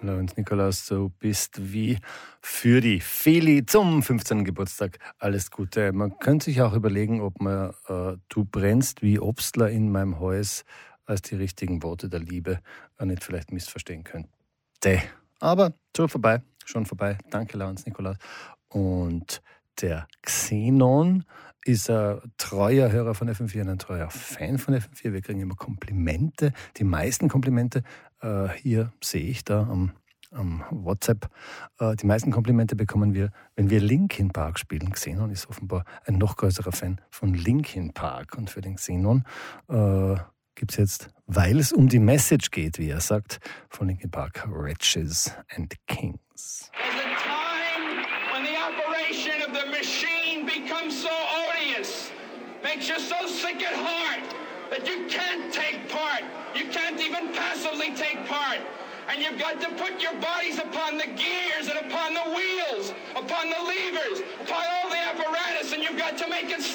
Lorenz Nikolaus, du bist wie für die Feli zum 15. Geburtstag. Alles Gute. Man könnte sich auch überlegen, ob man Du brennst wie Obstler in meinem Haus als die richtigen Worte der Liebe nicht vielleicht missverstehen könnte. Aber schon vorbei. Danke, Lorenz Nikolaus. Und der Xenon ist ein treuer Hörer von FM4 und ein treuer Fan von FM4. Wir kriegen immer Komplimente, die meisten Komplimente. Hier sehe ich da am WhatsApp. Die meisten Komplimente bekommen wir, wenn wir Linkin Park spielen. Xenon ist offenbar ein noch größerer Fan von Linkin Park. Und für den Xenon gibt es jetzt, weil es um die Message geht, wie er sagt, von Linkin Park, Wretches and Kings. Of the machine becomes so odious, makes you so sick at heart that you can't take part. You can't even passively take part. And you've got to put your bodies upon the gears and upon the wheels, upon the levers, upon all the apparatus, and you've got to make it